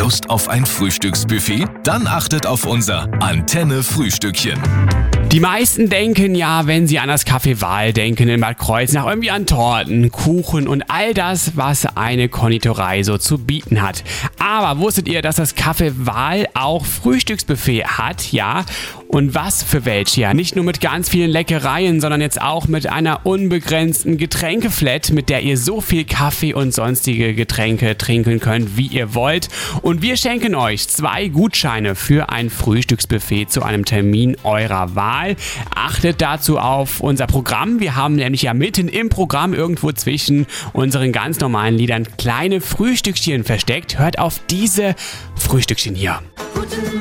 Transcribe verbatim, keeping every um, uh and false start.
Lust auf ein Frühstücksbuffet? Dann achtet auf unser Antenne-Frühstückchen. Die meisten denken ja, wenn sie an das Café Wahl denken in Bad Kreuznach, irgendwie an Torten, Kuchen und all das, was eine Konditorei so zu bieten hat. Aber wusstet ihr, dass das Café Wahl auch Frühstücksbuffet hat? Ja. Und was für welche? Ja, nicht nur mit ganz vielen Leckereien, sondern jetzt auch mit einer unbegrenzten Getränkeflat, mit der ihr so viel Kaffee und sonstige Getränke trinken könnt, wie ihr wollt. Und wir schenken euch zwei Gutscheine für ein Frühstücksbuffet zu einem Termin eurer Wahl. Achtet dazu auf unser Programm. Wir haben nämlich ja mitten im Programm irgendwo zwischen unseren ganz normalen Liedern kleine Frühstückchen versteckt. Hört auf diese Frühstückchen hier. Guten